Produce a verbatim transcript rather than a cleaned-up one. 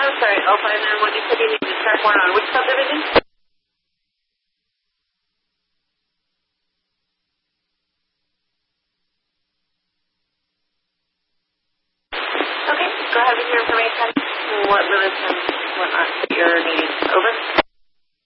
I'm sorry, oh five nine one, you said you needed track one on which subdivision? Okay, go ahead with your information. What limits and whatnot you're needing. Over.